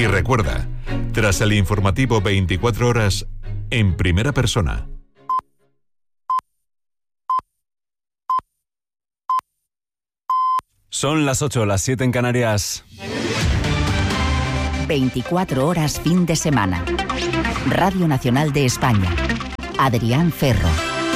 Y recuerda, tras el informativo 24 horas, en primera persona. Son las 8, las 7 en Canarias. 24 horas fin de semana. Radio Nacional de España. Adrián Ferro.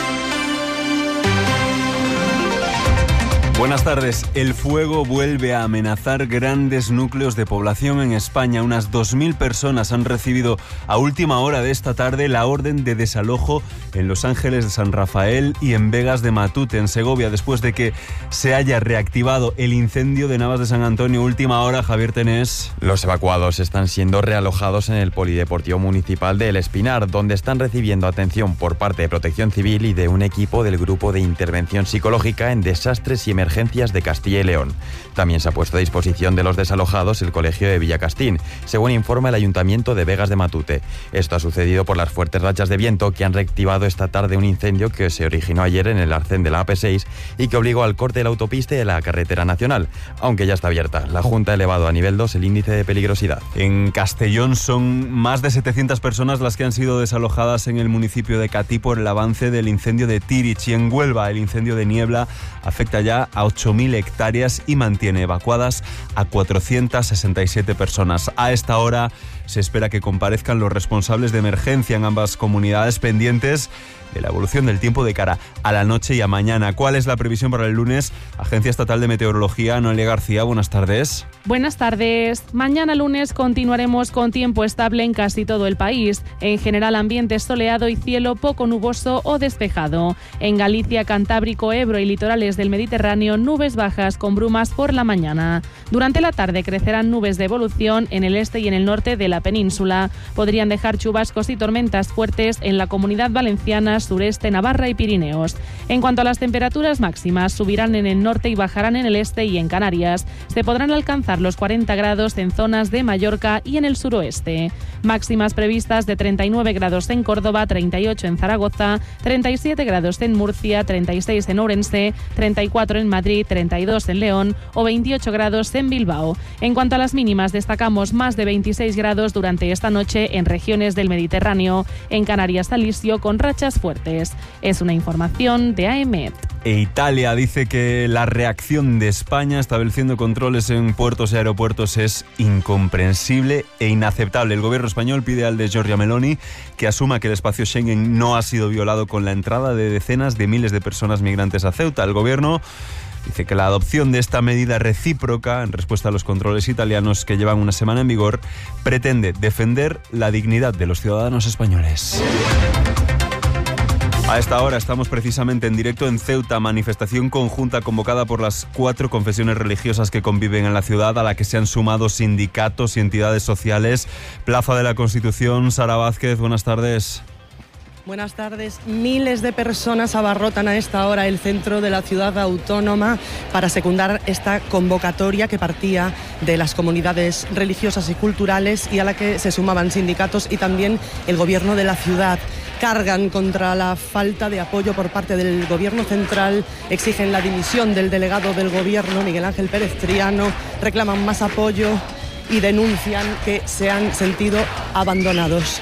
Buenas tardes. El fuego vuelve a amenazar grandes núcleos de población en España. Unas 2.000 personas han recibido a última hora de esta tarde la orden de desalojo en Los Ángeles de San Rafael y en Vegas de Matute, en Segovia, después de que se haya reactivado el incendio de Navas de San Antonio. Última hora, Javier Tenés. Los evacuados están siendo realojados en el Polideportivo Municipal de El Espinar, donde están recibiendo atención por parte de Protección Civil y de un equipo del Grupo de Intervención Psicológica en Desastres y Emergencias de Castilla y León. También se ha puesto a disposición de los desalojados el Colegio de Villacastín, según informa el Ayuntamiento de Vegas de Matute. Esto ha sucedido por las fuertes rachas de viento que han reactivado esta tarde un incendio que se originó ayer en el arcén de la AP6 y que obligó al corte de la autopista y de la carretera nacional, aunque ya está abierta. La Junta ha elevado a nivel 2 el índice de peligrosidad. En Castellón son más de 700 personas las que han sido desalojadas en el municipio de Catí por el avance del incendio de Tirich, y en Huelva el incendio de Niebla afecta ya a 8.000 hectáreas y mantiene evacuadas a 467 personas. A esta hora se espera que comparezcan los responsables de emergencia en ambas comunidades, pendientes de la evolución del tiempo de cara a la noche y a mañana. ¿Cuál es la previsión para el lunes? Agencia Estatal de Meteorología, Noelia García, buenas tardes. Buenas tardes. Mañana lunes continuaremos con tiempo estable en casi todo el país. En general, ambiente soleado y cielo poco nuboso o despejado. En Galicia, Cantábrico, Ebro y litorales del Mediterráneo, nubes bajas con brumas por la mañana. Durante la tarde crecerán nubes de evolución en el este y en el norte de la península. Podrían dejar chubascos y tormentas fuertes en la Comunidad Valenciana, sureste, Navarra y Pirineos. En cuanto a las temperaturas máximas, subirán en el norte y bajarán en el este y en Canarias. Se podrán alcanzar los 40 grados en zonas de Mallorca y en el suroeste. Máximas previstas de 39 grados en Córdoba, 38 en Zaragoza, 37 grados en Murcia, 36 en Ourense, 34 en Madrid, 32 en León o 28 grados en Bilbao. En cuanto a las mínimas, destacamos más de 26 grados durante esta noche en regiones del Mediterráneo. En Canarias, alisio con rachas fuertes. Es una información de AEMET. E Italia dice que la reacción de España estableciendo controles en puertos y aeropuertos es incomprensible e inaceptable. El gobierno español pide al de Giorgia Meloni que asuma que el espacio Schengen no ha sido violado con la entrada de decenas de miles de personas migrantes a Ceuta. El gobierno dice que la adopción de esta medida recíproca en respuesta a los controles italianos que llevan una semana en vigor pretende defender la dignidad de los ciudadanos españoles. A esta hora estamos precisamente en directo en Ceuta, manifestación conjunta convocada por las 4 confesiones religiosas que conviven en la ciudad, a la que se han sumado sindicatos y entidades sociales. Plaza de la Constitución, Sara Vázquez, buenas tardes. Buenas tardes. Miles de personas abarrotan a esta hora el centro de la ciudad autónoma para secundar esta convocatoria que partía de las comunidades religiosas y culturales y a la que se sumaban sindicatos y también el gobierno de la ciudad. Cargan contra la falta de apoyo por parte del gobierno central, exigen la dimisión del delegado del gobierno, Miguel Ángel Pérez Triano, reclaman más apoyo y denuncian que se han sentido abandonados.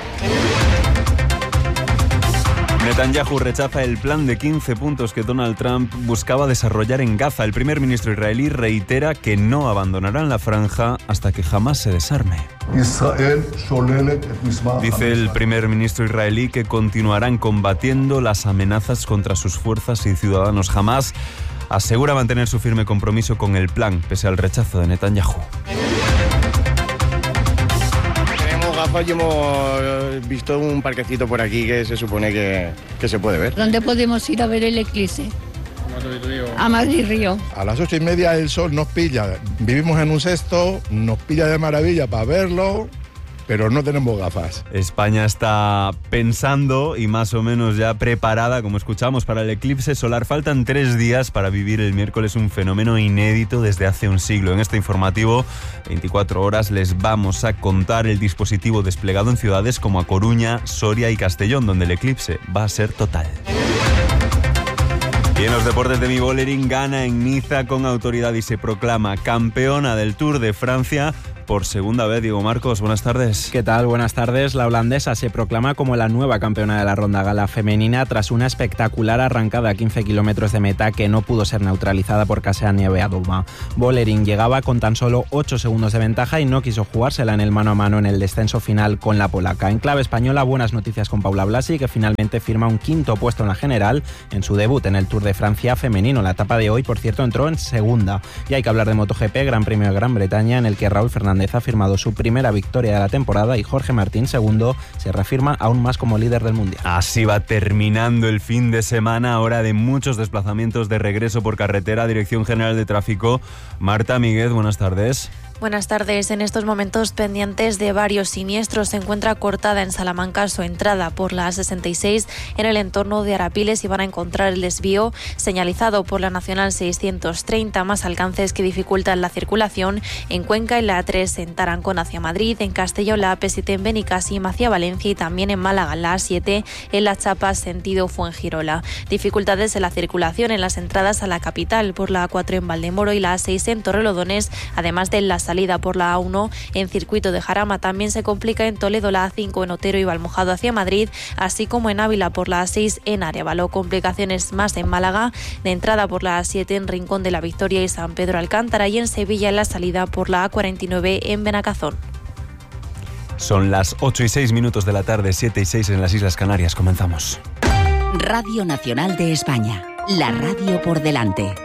Netanyahu rechaza el plan de 15 puntos que Donald Trump buscaba desarrollar en Gaza. El primer ministro israelí reitera que no abandonarán la franja hasta que jamás se desarme. Dice el primer ministro israelí que continuarán combatiendo las amenazas contra sus fuerzas y ciudadanos. Jamás asegura mantener su firme compromiso con el plan, pese al rechazo de Netanyahu. Y hemos visto un parquecito por aquí que se supone que se puede ver. ¿Dónde podemos ir a ver el eclipse? A Madrid Río. A las 8:30 el sol nos pilla. Vivimos en un cesto, nos pilla de maravilla para verlo, pero no tenemos gafas. España está pensando y más o menos ya preparada, como escuchamos, para el eclipse solar. Faltan 3 días para vivir el miércoles un fenómeno inédito desde hace un siglo. En este informativo, 24 horas, les vamos a contar el dispositivo desplegado en ciudades como A Coruña, Soria y Castellón, donde el eclipse va a ser total. Y en los deportes de Mi Bolerín, gana en Niza con autoridad y se proclama campeona del Tour de Francia por segunda vez. Diego Marcos, buenas tardes. ¿Qué tal? Buenas tardes. La holandesa se proclama como la nueva campeona de la ronda gala femenina tras una espectacular arrancada a 15 kilómetros de meta que no pudo ser neutralizada por Kasia Niewiadoma. Vollering llegaba con tan solo 8 segundos de ventaja y no quiso jugársela en el mano a mano en el descenso final con la polaca. En clave española, buenas noticias con Paula Blasi, que finalmente firma un quinto puesto en la general en su debut en el Tour de Francia femenino. La etapa de hoy, por cierto, entró en segunda. Y hay que hablar de MotoGP, Gran Premio de Gran Bretaña, en el que Raúl Fernández ha firmado su primera victoria de la temporada y Jorge Martín, segundo, se reafirma aún más como líder del Mundial. Así va terminando el fin de semana, hora de muchos desplazamientos de regreso por carretera. Dirección General de Tráfico, Marta Míguez, buenas tardes. Buenas tardes. En estos momentos pendientes de varios siniestros, se encuentra cortada en Salamanca su entrada por la A66 en el entorno de Arapiles y van a encontrar el desvío señalizado por la Nacional 630, más alcances que dificultan la circulación en Cuenca, en la A3 en Tarancón hacia Madrid, en Castellón la AP7 en Benicàssim hacia Valencia y también en Málaga la A7 en Las Chapas sentido Fuengirola. Dificultades en la circulación en las entradas a la capital por la A4 en Valdemoro y la A6 en Torrelodones, además de la salida por la A1 en Circuito de Jarama. También se complica en Toledo la A5 en Otero y Valmojado hacia Madrid, así como en Ávila por la A6 en Arévalo. Complicaciones más en Málaga, de entrada por la A7 en Rincón de la Victoria y San Pedro Alcántara, y en Sevilla en la salida por la A49 en Benacazón. Son las 8:06 de la tarde, 7:06 en las Islas Canarias. Comenzamos. Radio Nacional de España, la radio por delante.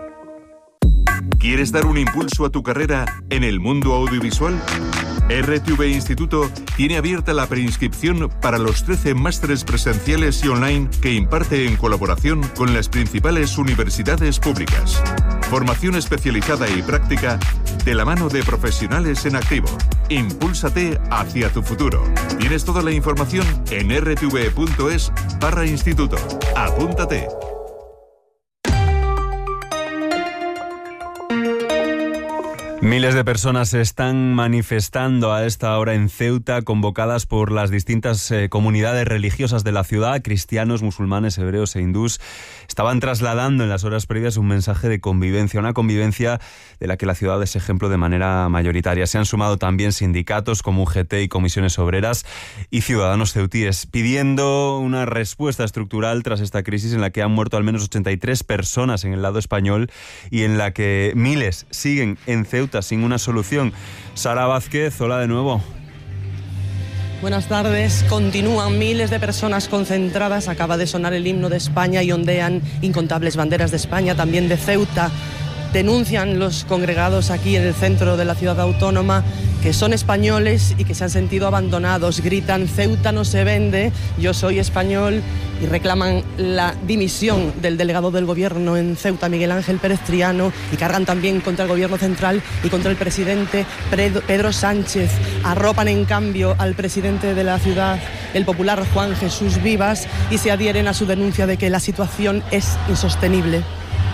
¿Quieres dar un impulso a tu carrera en el mundo audiovisual? RTV Instituto tiene abierta la preinscripción para los 13 másteres presenciales y online que imparte en colaboración con las principales universidades públicas. Formación especializada y práctica de la mano de profesionales en activo. Impúlsate hacia tu futuro. Tienes toda la información en rtv.es/instituto. Apúntate. Miles de personas se están manifestando a esta hora en Ceuta, convocadas por las distintas comunidades religiosas de la ciudad. Cristianos, musulmanes, hebreos e hindús estaban trasladando en las horas previas un mensaje de convivencia, una convivencia de la que la ciudad es ejemplo de manera mayoritaria. Se han sumado también sindicatos como UGT y comisiones obreras y ciudadanos ceutíes, pidiendo una respuesta estructural tras esta crisis en la que han muerto al menos 83 personas en el lado español y en la que miles siguen en Ceuta sin una solución. Sara Vázquez, hola de nuevo. Buenas tardes. Continúan miles de personas concentradas. Acaba de sonar el himno de España y ondean incontables banderas de España, también de Ceuta. Denuncian los congregados aquí en el centro de la ciudad autónoma que son españoles y que se han sentido abandonados. Gritan: Ceuta no se vende, yo soy español, y reclaman la dimisión del delegado del gobierno en Ceuta, Miguel Ángel Pérez Triano, y cargan también contra el gobierno central y contra el presidente Pedro Sánchez. Arropan en cambio al presidente de la ciudad, el popular Juan Jesús Vivas, y se adhieren a su denuncia de que la situación es insostenible.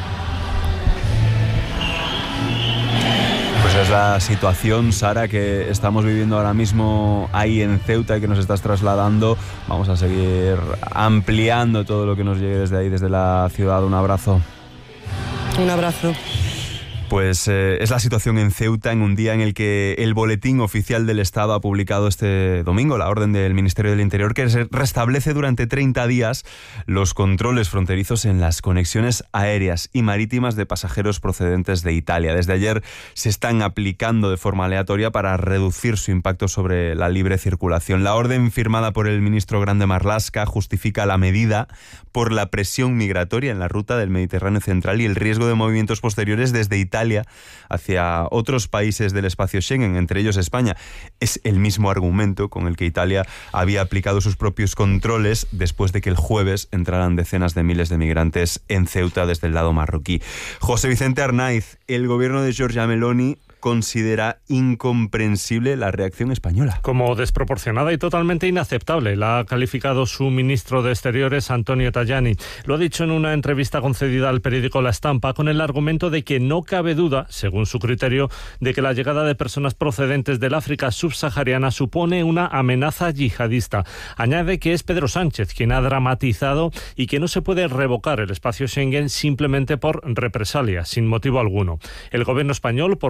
Es la situación, Sara, que estamos viviendo ahora mismo ahí en Ceuta y que nos estás trasladando. Vamos a seguir ampliando todo lo que nos llegue desde ahí, desde la ciudad. Un abrazo. Un abrazo. Pues es la situación en Ceuta en un día en el que el Boletín Oficial del Estado ha publicado este domingo la orden del Ministerio del Interior que restablece durante 30 días los controles fronterizos en las conexiones aéreas y marítimas de pasajeros procedentes de Italia. Desde ayer se están aplicando de forma aleatoria para reducir su impacto sobre la libre circulación. La orden firmada por el ministro Grande Marlaska justifica la medida por la presión migratoria en la ruta del Mediterráneo central y el riesgo de movimientos posteriores desde Italia hacia otros países del espacio Schengen, entre ellos España. Es el mismo argumento con el que Italia había aplicado sus propios controles después de que el jueves entraran decenas de miles de migrantes en Ceuta desde el lado marroquí. José Vicente Arnaiz, el gobierno de Giorgia Meloni considera incomprensible la reacción española. Como desproporcionada y totalmente inaceptable, la ha calificado su ministro de Exteriores, Antonio Tajani. Lo ha dicho en una entrevista concedida al periódico La Estampa con el argumento de que no cabe duda, según su criterio, de que la llegada de personas procedentes del África subsahariana supone una amenaza yihadista. Añade que es Pedro Sánchez quien ha dramatizado y que no se puede revocar el espacio Schengen simplemente por represalia, sin motivo alguno. El gobierno español, por voz de la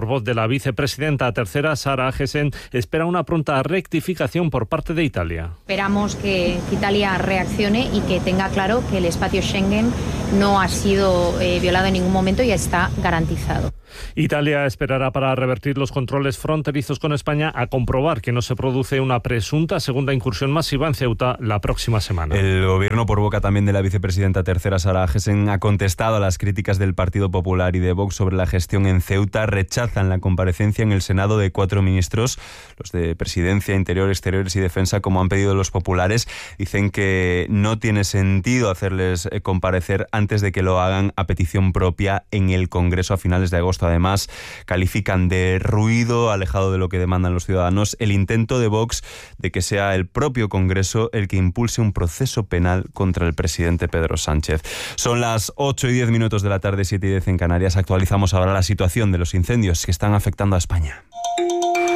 vicepresidenta tercera, Sara Agesen, espera una pronta rectificación por parte de Italia. Esperamos que Italia reaccione y que tenga claro que el espacio Schengen no ha sido violado en ningún momento y está garantizado. Italia esperará para revertir los controles fronterizos con España a comprobar que no se produce una presunta segunda incursión masiva en Ceuta la próxima semana. El gobierno, por boca también de la vicepresidenta tercera, Sara Agesen, ha contestado a las críticas del Partido Popular y de Vox sobre la gestión en Ceuta. Rechazan la comparecencia en el Senado de 4 ministros, los de Presidencia, Interior, Exteriores y Defensa, como han pedido los populares. Dicen que no tiene sentido hacerles comparecer antes de que lo hagan a petición propia en el Congreso a finales de agosto. Además, califican de ruido, alejado de lo que demandan los ciudadanos, el intento de Vox de que sea el propio Congreso el que impulse un proceso penal contra el presidente Pedro Sánchez. Son las 8:10 de la tarde, 7:10 en Canarias. Actualizamos ahora la situación de los incendios que están afectando a España.